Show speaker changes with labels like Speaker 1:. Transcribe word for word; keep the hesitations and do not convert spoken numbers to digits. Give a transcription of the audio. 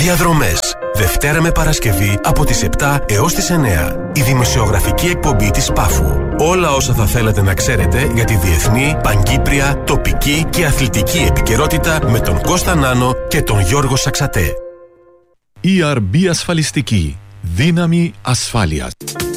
Speaker 1: Διαδρομές. Δευτέρα με Παρασκευή από τις επτά έως τις εννέα. Η δημοσιογραφική εκπομπή της Πάφου. Όλα όσα θα θέλατε να ξέρετε για τη διεθνή, παγκύπρια, τοπική και αθλητική επικαιρότητα με τον Κώστα Νάνο και τον Γιώργο Σαξατέ.
Speaker 2: ι αρ μπι Ασφαλιστική. Δύναμη ασφάλειας.